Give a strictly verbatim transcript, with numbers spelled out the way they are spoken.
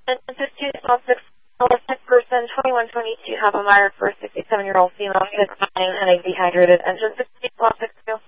fifteen, autistic person, twenty-one twenty-two, have a Meyer for a sixty-seven-year-old female, she is dying and a dehydrated engine. fifteen, autistic two.